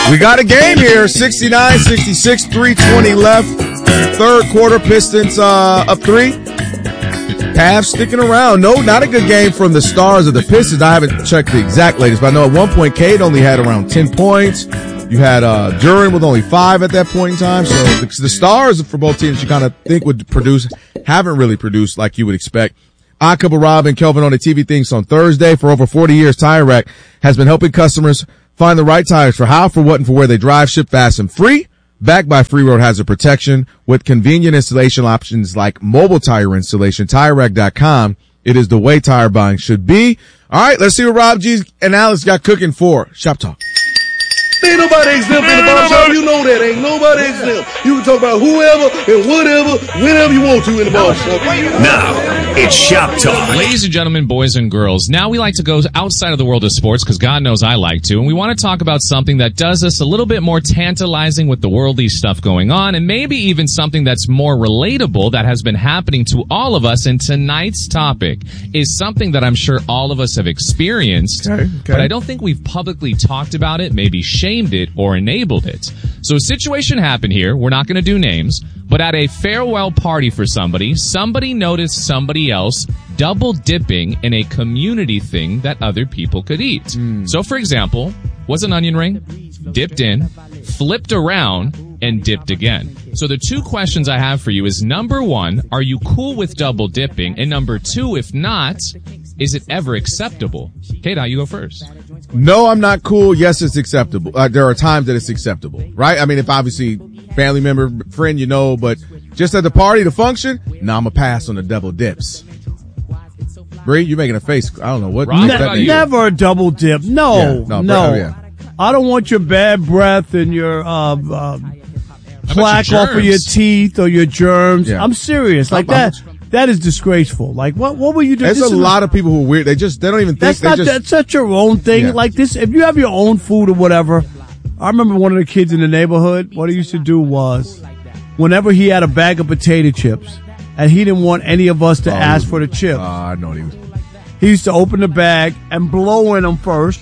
We got a game here. 69-66, 3:20 left. Third quarter, Pistons up 3. Cavs sticking around. No, not a good game from the stars of the Pistons. I haven't checked the exact latest, but I know at one point Cade only had around 10 points. You had Duren with only 5 at that point in time. So the stars for both teams you kind of think would produce haven't really produced like you would expect. Akaba, Rob, and Kelvin on the TV things on Thursday. For over 40 years, Tire Rack has been helping customers find the right tires for how, for what, and for where they drive, ship fast and free. Backed by Free Road Hazard Protection with convenient installation options like mobile tire installation. TireRack.com. It is the way tire buying should be. All right, let's see what Rob G and Alex got cooking for Shop Talk. Ain't nobody exempt in the barbershop. You know that. Ain't nobody exempt. You can talk about whoever and whatever, whenever you want to in the barbershop. Now, it's Shop Talk. Ladies and gentlemen, boys and girls, now we like to go outside of the world of sports because God knows I like to, and we want to talk about something that does us a little bit more tantalizing with the worldly stuff going on, and maybe even something that's more relatable that has been happening to all of us. And tonight's topic is something that I'm sure all of us have experienced, but I don't think we've publicly talked about it, maybe shamed it or enabled it. So a situation happened here. We're not going to do names, but at a farewell party for somebody noticed somebody else double dipping in a community thing that other people could eat. So for example, was an onion ring, dipped in, flipped around, and dipped again. So the two questions I have for you is, number one, are you cool with double dipping? And number two, if not, is it ever acceptable? K-Dot, you go first. No, I'm not cool. Yes, it's acceptable. There are times that it's acceptable, right? I mean, if obviously family member, friend, you know, but just at the party, the function, no, I'm a pass on the double dips. Bree, you're making a face. I don't know what. Never a double dip. No. I don't want your bad breath and your plaque off of your teeth or your germs. Yeah. I'm serious. Like that. That is disgraceful. Like, what will you do? There's a lot of people who are weird. They don't even think. That's not your own thing. Yeah. Like this, if you have your own food or whatever. I remember one of the kids in the neighborhood, what he used to do was, whenever he had a bag of potato chips, and he didn't want any of us to ask for the chips. I know what he was. He used to open the bag and blow in them first,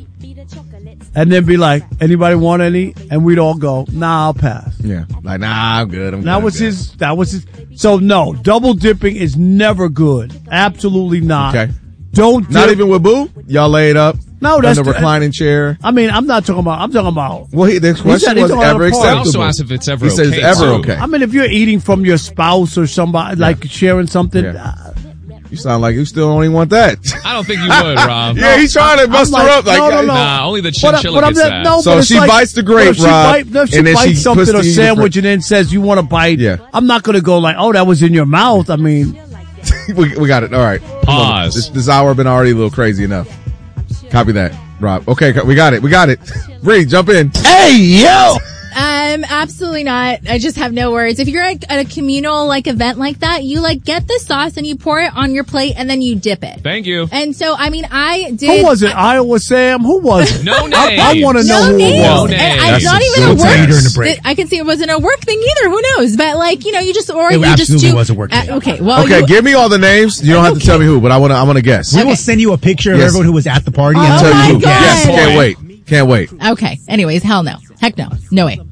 and then be like, anybody want any? And we'd all go, nah, I'll pass. Yeah. Like, nah, I'm good. That was his. So no, double dipping is never good. Absolutely not. Okay. Don't dip. Not even with Boo? Y'all laid up? No, that's in the reclining chair. I mean, I'm talking about. Well, this question was ever acceptable. I also asked if it's ever okay. He says ever okay. I mean, if you're eating from your spouse or somebody, like sharing something. Yeah. You sound like you still don't even want that. I don't think you would, Rob. Yeah, he's trying to bust her up. No. Nah, only the chinchilla gets that. No, so she bites the grape, Rob. If she bites something or sandwich and then says you want to bite, I'm not going to go like, oh, that was in your mouth. I mean. we got it. All right. Pause. This hour been already a little crazy enough. Copy that, Rob. Okay, we got it. Bree, jump in. Hey, yo! Absolutely not. I just have no words. If you're at a communal event like that, you get the sauce and you pour it on your plate and then you dip it. Thank you. And so, I mean, I did. Who was it? Iowa Sam? Who was it? No names. I want to know who it was. It's not even a work. I can see it wasn't a work thing either. Who knows? But you just was a work thing. Okay, give me all the names. You don't have to tell me who, but I want to guess. We will send you a picture of everyone who was at the party and tell you who. God. Yes, can't wait. Okay. Anyways, hell no. Heck no. No way.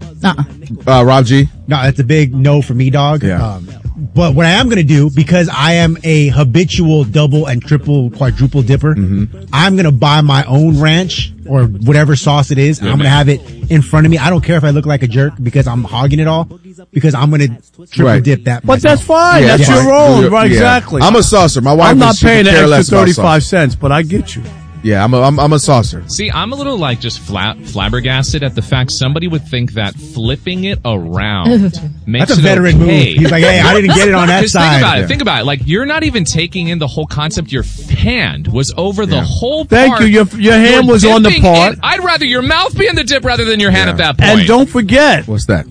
Rob G? No, that's a big no for me, dog. Yeah. But what I am going to do, because I am a habitual double and triple, quadruple dipper, I'm going to buy my own ranch or whatever sauce it is. I'm going to have it in front of me. I don't care if I look like a jerk because I'm hogging it all, because I'm going to triple dip that. But that's fine. That's your own. Right, exactly. I'm a saucer. My wife I'm not paying an extra 35 cents, but I get you. Yeah, I'm a saucer. See, I'm a little just flabbergasted at the fact somebody would think that flipping it around makes That's a veteran move. He's like, hey, I didn't get it on that side. Think about it. Like, you're not even taking in the whole concept. Your hand was over the whole part. Thank you. Your hand was on the part. I'd rather your mouth be in the dip rather than your hand at that point. And don't forget. What's that?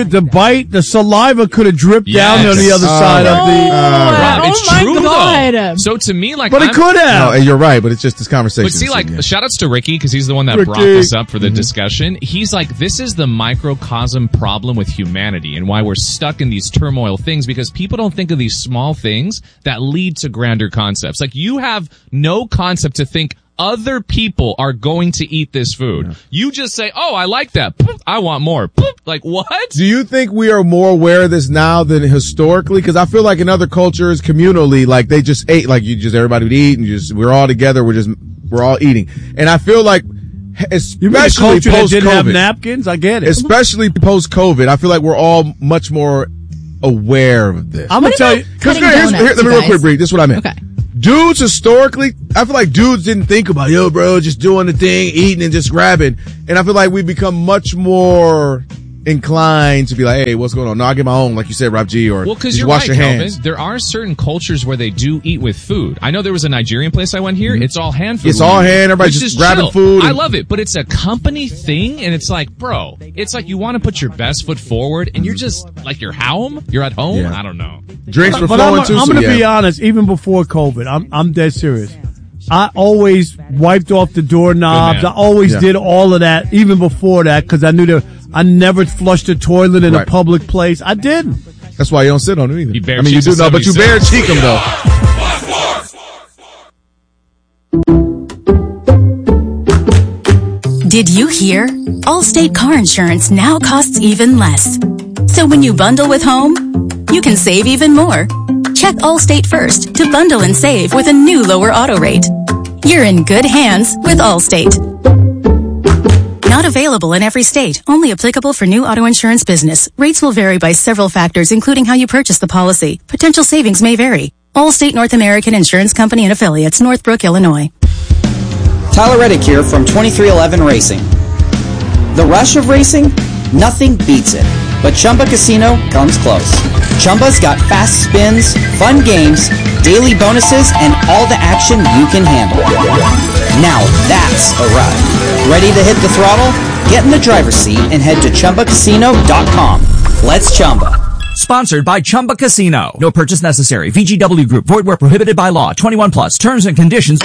The saliva could have dripped down on the other side of the... Rob, it's true, though. So to me, But it could have. No, you're right, but it's just this conversation. But see, shout outs to Ricky, because he's the one that brought this up for the discussion. He's like, this is the microcosm problem with humanity and why we're stuck in these turmoil things, because people don't think of these small things that lead to grander concepts. Like, you have no concept to think other people are going to eat this food. Yeah. You just say, oh, I like that. I want more. Like, what? Do you think we are more aware of this now than historically? Because I feel like in other cultures, communally, like they just ate, like everybody would eat and we're all together. We're all eating. And I feel like, especially post-COVID, didn't have napkins. I get it. Especially post-COVID, I feel like we're all much more aware of this. I'm gonna tell you. Let me real quick, Bree. This is what I meant. Okay. Dudes historically, I feel like dudes didn't think about, yo, bro, just doing the thing, eating and just grabbing. And I feel like we've become much more inclined to be like, hey, what's going on? No, I get my own, like you said, Rob G, or because you wash your hands. Kelvin, there are certain cultures where they do eat with food. I know there was a Nigerian place I went here. Mm-hmm. It's all hand food. It's all hand. Everybody's just grabbing food. I love it, but it's a company thing, and it's like, bro, it's like you want to put your best foot forward, and you're just like you're home. You're at home. Yeah. I don't know. Drinks were flowing too. I'm going to be honest. Even before COVID, I'm dead serious. I always wiped off the doorknobs. I always did all of that, even before that, because I knew I never flushed the toilet in a public place. I didn't. That's why you don't sit on it either. You you do know, but you bare cheek them though. Did you hear? Allstate car insurance now costs even less. So when you bundle with home, you can save even more. Check Allstate first to bundle and save with a new lower auto rate. You're in good hands with Allstate. Not available in every state. Only applicable for new auto insurance business. Rates will vary by several factors, including how you purchase the policy. Potential savings may vary. Allstate North American Insurance Company and Affiliates, Northbrook, Illinois. Tyler Reddick here from 2311 Racing. The rush of racing? Nothing beats it. But Chumba Casino comes close. Chumba's got fast spins, fun games, daily bonuses, and all the action you can handle. Now that's a ride. Ready to hit the throttle? Get in the driver's seat and head to ChumbaCasino.com. Let's Chumba. Sponsored by Chumba Casino. No purchase necessary. VGW Group. Void where prohibited by law. 21 plus. Terms and conditions.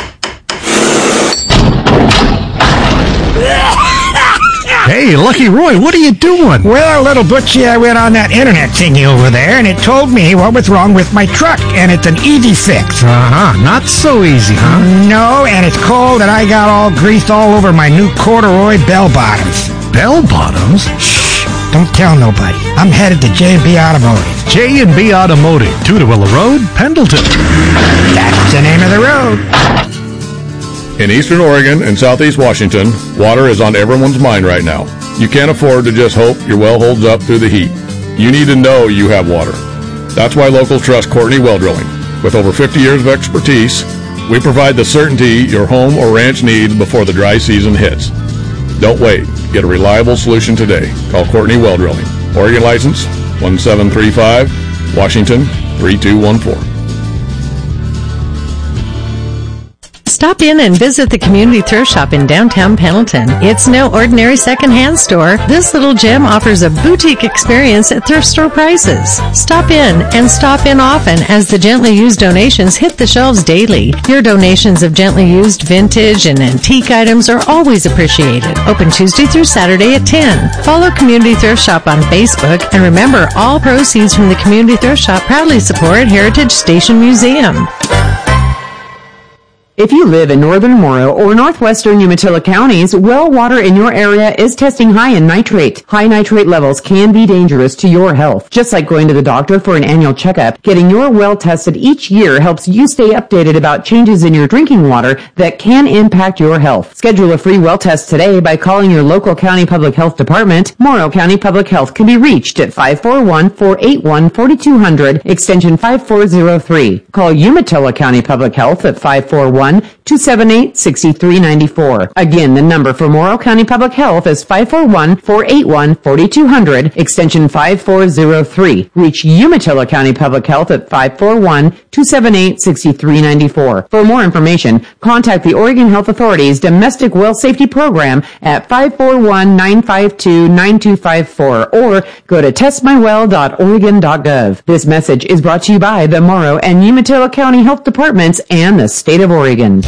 Hey, Lucky Roy, what are you doing? Well, little Butchie, I went on that internet thingy over there, and it told me what was wrong with my truck, and it's an easy fix. Uh-huh, not so easy, huh? No, and it's cold, and I got all greased all over my new corduroy bell bottoms. Bell bottoms? Shh, don't tell nobody. I'm headed to J&B Automotive. J&B Automotive, Tudorilla Road, Pendleton. That's the name of the road. In Eastern Oregon and Southeast Washington, water is on everyone's mind right now. You can't afford to just hope your well holds up through the heat. You need to know you have water. That's why locals trust Courtney Well Drilling. With over 50 years of expertise, we provide the certainty your home or ranch needs before the dry season hits. Don't wait. Get a reliable solution today. Call Courtney Well Drilling. Oregon license 1735, Washington 3214. Stop in and visit the Community Thrift Shop in downtown Pendleton. It's no ordinary secondhand store. This little gem offers a boutique experience at thrift store prices. Stop in and stop in often as the gently used donations hit the shelves daily. Your donations of gently used vintage and antique items are always appreciated. Open Tuesday through Saturday at 10. Follow Community Thrift Shop on Facebook, and remember, all proceeds from the Community Thrift Shop proudly support Heritage Station Museum. If you live in northern Morrow or northwestern Umatilla counties, well water in your area is testing high in nitrate. High nitrate levels can be dangerous to your health. Just like going to the doctor for an annual checkup, getting your well tested each year helps you stay updated about changes in your drinking water that can impact your health. Schedule a free well test today by calling your local county public health department. Morrow County Public Health can be reached at 541-481-4200, extension 5403. Call Umatilla County Public Health at 541-278-6394. Again, the number for Morrow County Public Health is 541-481-4200, extension 5403. Reach Umatilla County Public Health at 541-278-6394. For more information, contact the Oregon Health Authority's Domestic Well Safety Program at 541-952-9254 or go to testmywell.oregon.gov. This message is brought to you by the Morrow and Umatilla County Health Departments and the State of Oregon.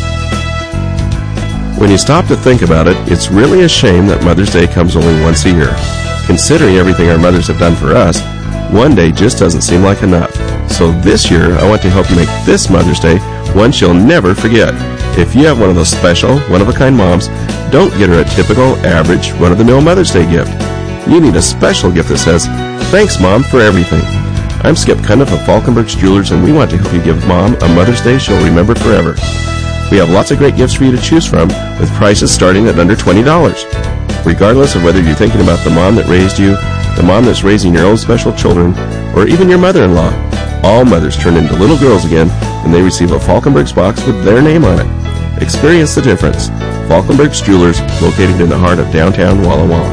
When you stop to think about it, it's really a shame that Mother's Day comes only once a year. Considering everything our mothers have done for us, one day just doesn't seem like enough. So this year, I want to help you make this Mother's Day one she'll never forget. If you have one of those special, one-of-a-kind moms, don't get her a typical, average, run-of-the-mill Mother's Day gift. You need a special gift that says, "Thanks, Mom, for everything." I'm Skip Cundiff of Falkenberg's Jewelers, and we want to help you give Mom a Mother's Day she'll remember forever. We have lots of great gifts for you to choose from, with prices starting at under $20. Regardless of whether you're thinking about the mom that raised you, the mom that's raising your own special children, or even your mother-in-law, all mothers turn into little girls again when they receive a Falkenberg's box with their name on it. Experience the difference. Falkenberg's Jewelers, located in the heart of downtown Walla Walla.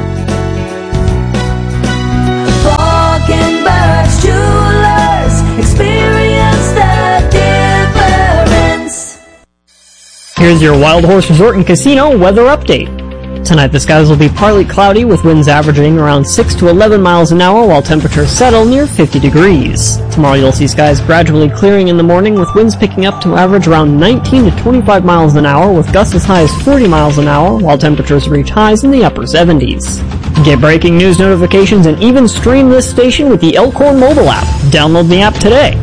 Falkenberg's Jewelers, experience the difference. Here's your Wild Horse Resort and Casino weather update. Tonight the skies will be partly cloudy with winds averaging around 6 to 11 miles an hour while temperatures settle near 50 degrees. Tomorrow you'll see skies gradually clearing in the morning with winds picking up to average around 19 to 25 miles an hour with gusts as high as 40 miles an hour while temperatures reach highs in the upper 70s. Get breaking news notifications and even stream this station with the Elkhorn mobile app. Download the app today.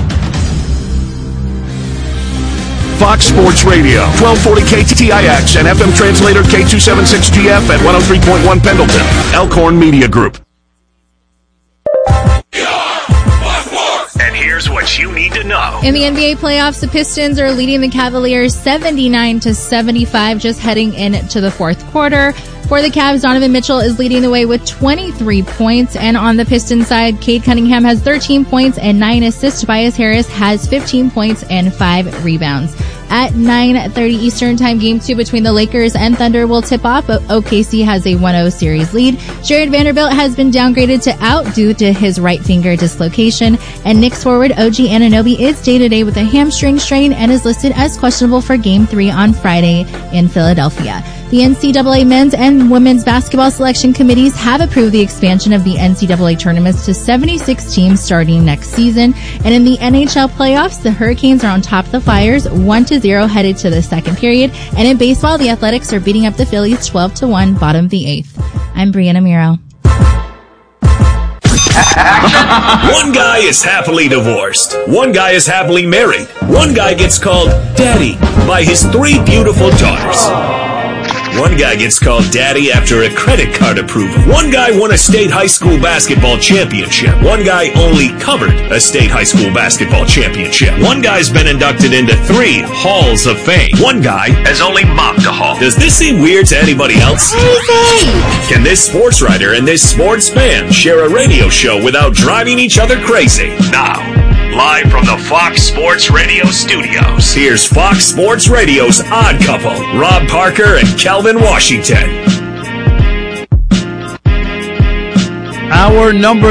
Fox Sports Radio, 1240 KTTIX and FM translator K276GF at 103.1 Pendleton. Elkhorn Media Group. And here's what you need to know. In the NBA playoffs, the Pistons are leading the Cavaliers 79-75, just heading into the fourth quarter. For the Cavs, Donovan Mitchell is leading the way with 23 points. And on the Pistons side, Cade Cunningham has 13 points and 9 assists. Tobias Harris has 15 points and 5 rebounds. At 9:30 Eastern Time, Game 2 between the Lakers and Thunder will tip off. OKC has a 1-0 series lead. Jared Vanderbilt has been downgraded to out due to his right finger dislocation. And Knicks forward OG Anunoby is day-to-day with a hamstring strain and is listed as questionable for Game 3 on Friday in Philadelphia. The NCAA men's and women's basketball selection committees have approved the expansion of the NCAA tournaments to 76 teams starting next season. And in the NHL playoffs, the Hurricanes are on top of the Flyers 1-0 headed to the second period. And in baseball, the Athletics are beating up the Phillies 12-1, bottom of the 8th. I'm Brianna Miro. One guy is happily divorced. One guy is happily married. One guy gets called Daddy by his 3 beautiful daughters. One guy gets called Daddy after a credit card approval. One guy won a state high school basketball championship. One guy only covered a state high school basketball championship. One guy's been inducted into 3 halls of fame. One guy has only mopped a hall. Does this seem weird to anybody else? Can this sports writer and this sports fan share a radio show without driving each other crazy? Now, live from the Fox Sports Radio studios, here's Fox Sports Radio's Odd Couple, Rob Parker and Calvin Washington. Our number